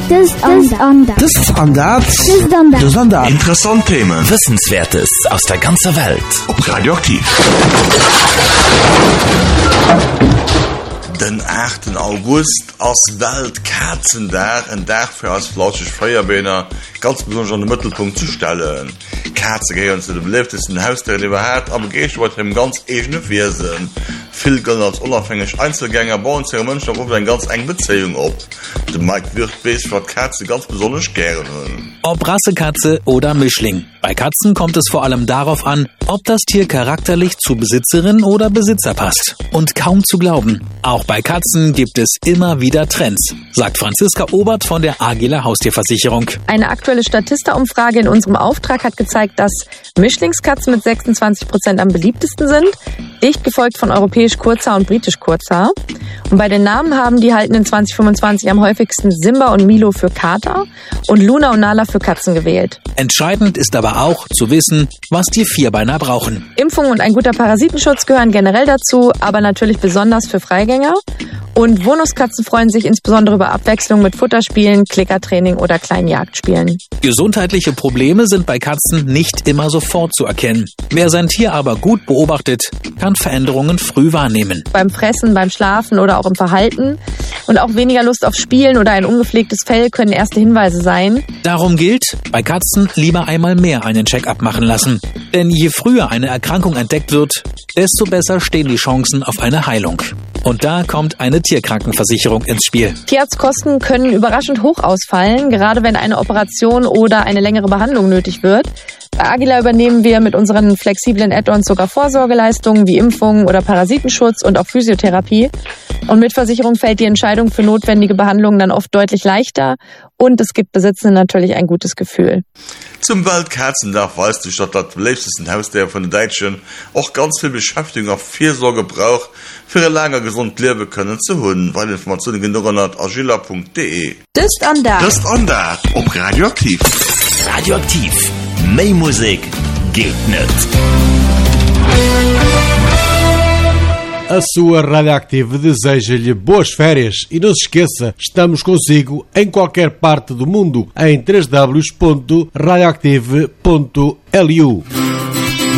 Interessante Themen. Wissenswertes aus der ganzen Welt. Ob Radioaktiv. Den 8. August als Weltkatzendag, ein Tag für als fleischige Feuerbeiner ganz besonders in den Mittelpunkt zu stellen. Katzen gehören zu den beliebtesten Haustieren, die wir haben, aber gehen mit einem ganz eigenen Wesen. Viele gelten als unabhängig Einzelgänger, bauen sich Menschen auf eine ganz enge Beziehung auf. Der Mike wird weiß, was Katzen ganz besonders gerne haben. Ob Rassekatze oder Mischling. Bei Katzen kommt es vor allem darauf an, ob das Tier charakterlich zu Besitzerin oder Besitzer passt. Und kaum zu glauben, auch bei Katzen gibt es immer wieder Trends, sagt Franziska Obert von der Agila Haustierversicherung. Eine aktuelle Statista-Umfrage in unserem Auftrag hat gezeigt, dass Mischlingskatzen mit 26% am beliebtesten sind, dicht gefolgt von europäisch Kurzhaar und britisch Kurzhaar. Und bei den Namen haben die Haltenden 2025 am häufigsten Simba und Milo für Kater und Luna und Nala für Katzen gewählt. Entscheidend ist aber auch zu wissen, was die Vierbeiner brauchen. Impfung und ein guter Parasitenschutz gehören generell dazu, aber natürlich besonders für Freigänger. Und Wohnungskatzen freuen sich insbesondere über Abwechslung mit Futterspielen, Klickertraining oder kleinen Jagdspielen. Gesundheitliche Probleme sind bei Katzen nicht immer sofort zu erkennen. Wer sein Tier aber gut beobachtet, kann Veränderungen früh wahrnehmen. Beim Fressen, beim Schlafen oder auch im Verhalten. Und auch weniger Lust auf Spielen oder ein ungepflegtes Fell können erste Hinweise sein. Darum gilt, bei Katzen lieber einmal mehr einen Check-up machen lassen. Denn je früher eine Erkrankung entdeckt wird, desto besser stehen die Chancen auf eine Heilung. Und da kommt eine Tierkrankenversicherung ins Spiel. Tierarztkosten können überraschend hoch ausfallen, gerade wenn eine Operation oder eine längere Behandlung nötig wird. Bei Agila übernehmen wir mit unseren flexiblen Add-ons sogar Vorsorgeleistungen wie Impfungen oder Parasitenschutz und auch Physiotherapie. Und mit Versicherung fällt die Entscheidung für notwendige Behandlungen dann oft deutlich leichter und es gibt Besitzenden natürlich ein gutes Gefühl. Zum Weltkatzentag weißt du, dass das beliebteste Haustier von den Deutschen auch ganz viel Beschäftigung auf Fürsorge braucht, für ein lange gesund Leben können zu haben. Weil Informationen genug an agila.de. Das ist Andert auf Radioaktiv. Radioaktiv. Mehr Musik geht nicht. A sua Radioactive deseja-lhe boas férias e não se esqueça, estamos consigo em qualquer parte do mundo em www.radioactive.lu.